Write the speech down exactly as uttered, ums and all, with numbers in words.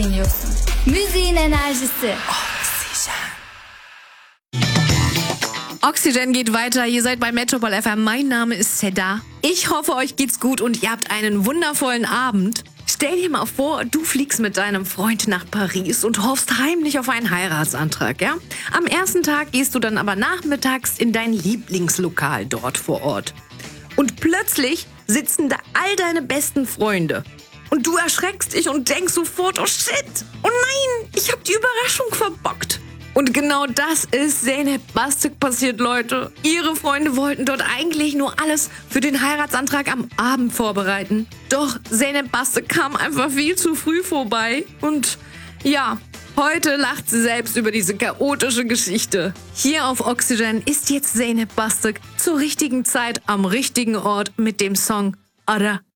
dinliyorsun. Müziğin enerjisi. Oxygen geht weiter, ihr seid bei Metropol F M, mein Name ist Seda. Ich hoffe, euch geht's gut und ihr habt einen wundervollen Abend. Stell dir mal vor, du fliegst mit deinem Freund nach Paris und hoffst heimlich auf einen Heiratsantrag, ja? Am ersten Tag gehst du dann aber nachmittags in dein Lieblingslokal dort vor Ort. Und plötzlich sitzen da all deine besten Freunde. Und du erschreckst dich und denkst sofort, oh shit, oh nein, ich hab die Überraschung verbockt. Und genau das ist Zeynep Bastık passiert, Leute. Ihre Freunde wollten dort eigentlich nur alles für den Heiratsantrag am Abend vorbereiten. Doch Zeynep Bastık kam einfach viel zu früh vorbei. Und ja, heute lacht sie selbst über diese chaotische Geschichte. Hier auf Oxygen ist jetzt Zeynep Bastık zur richtigen Zeit am richtigen Ort mit dem Song Ara.